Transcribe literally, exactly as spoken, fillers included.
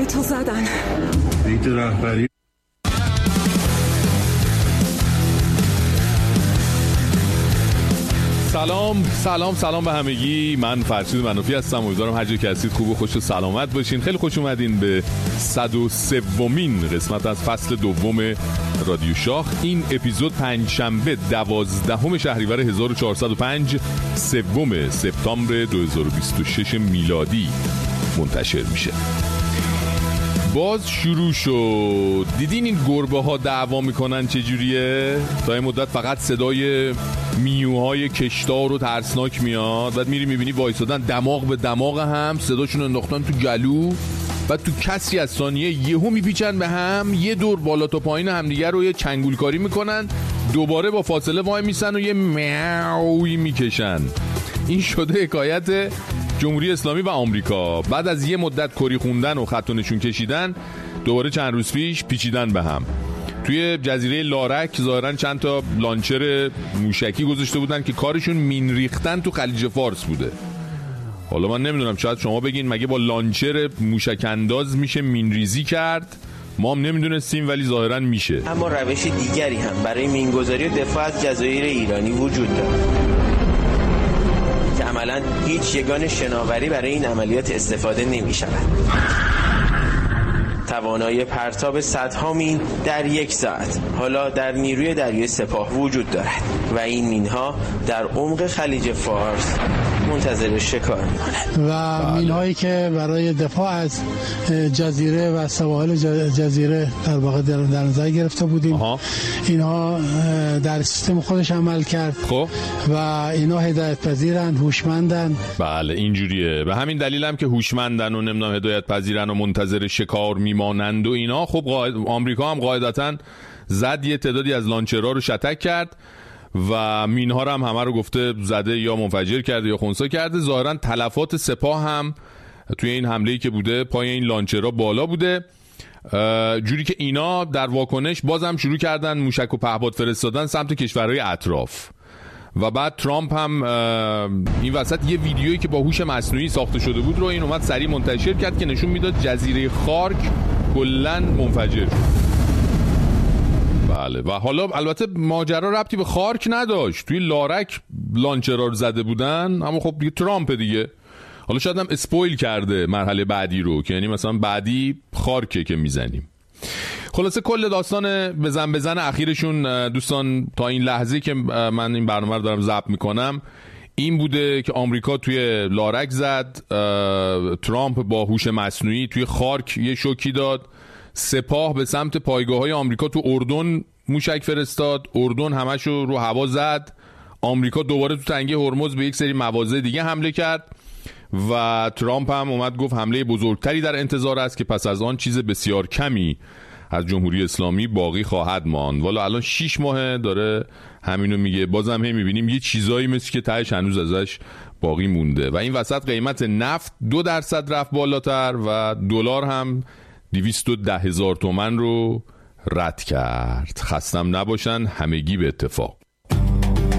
به تو زدن. بیت رهبری. سلام سلام سلام به همگی. من فرشید منوفی هستم. امیدوارم هر جا که هستید خوب و خوش و سلامت باشین. خیلی خوش اومدین به صد و سومین قسمت از فصل دوم رادیو شاخ. این اپیزود پنجشنبه دوازدهم شهریور هزار و چهارصد و پنج سوم سپتامبر دو هزار و بیست و شش میلادی منتشر میشه. باز شروع شد. دیدین این گربه ها دعوا میکنن چجوریه؟ تا این مدت فقط صدای میوهای کشدار و ترسناک میاد، بعد میری میبینی وایسادن دماغ به دماغ هم، صداشون انداختن تو گلو، بعد تو کسری از ثانیه یهو میپیچن به هم، یه دور بالا تا پایین همدیگه رو یه چنگولکاری میکنن، دوباره با فاصله وای میسن و یه میاوی میکشن. این شده حکایت جمهوری اسلامی و آمریکا. بعد از یه مدت کری خوندن و خط و نشون کشیدن، دوباره چند روز پیش پیچیدن به هم. توی جزیره لارک ظاهراً چند تا لانچر موشکی گذاشته بودن که کارشون مین ریختن تو خلیج فارس بوده. حالا من نمیدونم، شاید شما بگین مگه با لانچر موشک انداز میشه مین ریزی کرد؟ ما هم نمیدونستیم، ولی ظاهراً میشه. اما روش دیگری هم برای مینگذاری و دفاع از جزایر ایرانی وجود داره که عملاً هیچ یگان شناوری برای این عملیات استفاده نمی‌شود. توانایی پرتاب صدها مین در یک ساعت حالا در نیروی دریای سپاه وجود دارد و این مین‌ها در عمق خلیج فارس منتظر شکار می‌مانند و مین‌هایی که برای دفاع از جزیره و سواحل جزیره در واقع در نظر گرفته بودیم. آها. اینها در سیستم خودش عمل کرد. خب و اینا هدایت پذیرن، هوشمندن. بله اینجوریه. به همین دلیل هم که هوشمندن و نمیدونم هدایت پذیرن و منتظر شکار میمانند و اینا. خب قاعد... آمریکا هم قاعدتاً زد یه تعدادی از لانچرها رو شتک کرد و مینها رو هم همه رو گفته زده یا منفجر کرده یا خنثی کرده. ظاهراً تلفات سپاه هم توی این حمله‌ای که بوده پای این لانچرها بالا بوده، جوری که اینا در واکنش بازم شروع کردن موشک و پهپاد فرستادن سمت کشورهای اطراف. و بعد ترامپ هم این وسط یه ویدیویی که با هوش مصنوعی ساخته شده بود رو این اومد سریع منتشر کرد که نشون میداد جزیره خارک کلاً منفجر شد. بله. و حالا البته ماجرا ربطی به خارک نداشت، توی لارک لانچرها رو زده بودن، اما خب دیگه ترامپ دیگه، حالا شاید هم اسپویل کرده مرحله بعدی رو که یعنی مثلا بعدی خارکه که میزنیم. خلاصه کل داستان بزن بزن اخیرشون دوستان تا این لحظه که من این برنامه رو دارم ضبط میکنم این بوده که آمریکا توی لارک زد، ترامپ با هوش مصنوعی توی خارک یه شوکی داد، سپاه به سمت پایگاه‌های آمریکا تو اردن موشک فرستاد، اردن همشو رو هوا زد، آمریکا دوباره تو تنگه هرمز به یک سری مواضع دیگه حمله کرد و ترامپ هم اومد گفت حمله بزرگتری در انتظار است که پس از آن چیز بسیار کمی از جمهوری اسلامی باقی خواهد ماند. والا الان شش ماه داره همینو میگه، بازم هم میبینیم یه چیزایی مثل که تهش هنوز ازش باقی مونده. و این وسط قیمت نفت دو درصد رفت بالاتر و دلار هم دویست و ده هزار تومن رو رد کرد. خستم نباشن همگی به اتفاق.